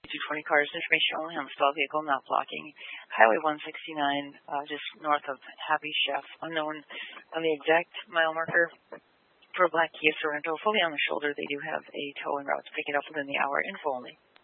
220 cars. Information only on the stall vehicle, not blocking. Highway 169, just north of Happy Chef. Unknown on the exact mile marker for a black Kia Sorento. Fully on the shoulder. They do have a tow en route to pick it up within the hour. Info only.